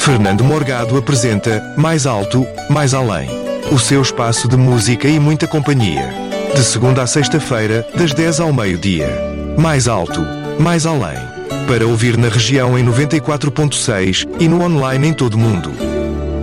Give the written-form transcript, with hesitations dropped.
Fernando Morgado apresenta Mais Alto, Mais Além. O seu espaço de música e muita companhia. De segunda a sexta-feira, das 10 ao meio-dia. Mais Alto, Mais Além. Para ouvir na região em 94.6 e no online em todo o mundo.